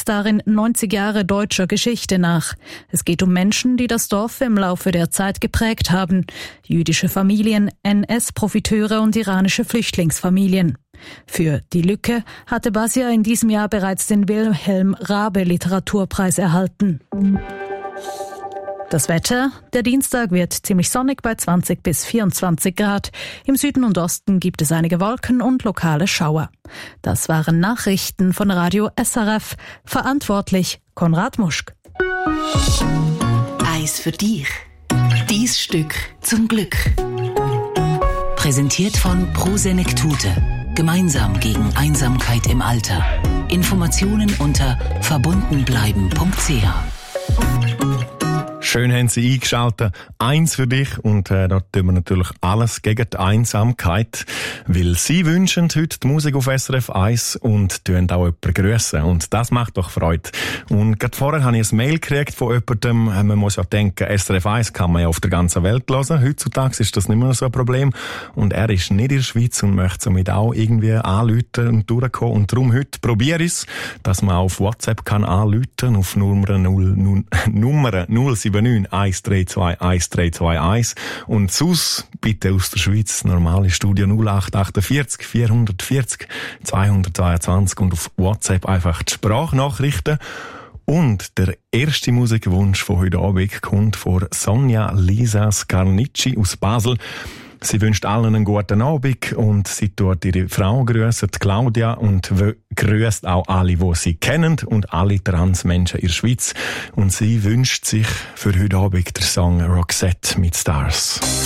geht darin 90 Jahre deutscher Geschichte nach. Es geht um Menschen, die das Dorf im Laufe der Zeit geprägt haben. Jüdische Familien, NS-Profiteure und iranische Flüchtlingsfamilien. Für Die Lücke hatte Basia in diesem Jahr bereits den Wilhelm Raabe Literaturpreis erhalten. Das Wetter: Der Dienstag wird ziemlich sonnig bei 20 bis 24 Grad. Im Süden und Osten gibt es einige Wolken und lokale Schauer. Das waren Nachrichten von Radio SRF. Verantwortlich Konrad Muschk. Eis für dich. Dies Stück zum Glück. Präsentiert von Pro Senectute. Gemeinsam gegen Einsamkeit im Alter. Informationen unter verbundenbleiben.ch. Schön haben Sie eingeschaltet. Eins für dich. Und dort tun wir natürlich alles gegen die Einsamkeit. Weil Sie wünschen heute die Musik auf SRF 1 und tun auch jemanden grüssen. Und das macht doch Freude. Und gerade vorher habe ich ein Mail gekriegt von jemandem. Man muss ja denken, SRF 1 kann man ja auf der ganzen Welt hören. Heutzutage ist das nicht mehr so ein Problem. Und er ist nicht in der Schweiz und möchte somit auch irgendwie anrufen und durchkommen. Und darum heute probiere ich es, dass man auf WhatsApp kann anrufen auf Nummer 079 132 1321 und sonst bitte aus der Schweiz normale Studio 0848 440 222 und auf WhatsApp einfach die Sprachnachrichten. Und der erste Musikwunsch von heute Abend kommt von Sonja Lisa Scarnicci aus Basel. Sie wünscht allen einen guten Abend und sie tut ihre Frau grüssen, Claudia, und grüßt auch alle, die sie kennen und alle Transmenschen in der Schweiz. Und sie wünscht sich für heute Abend den Song Roxette mit Stars.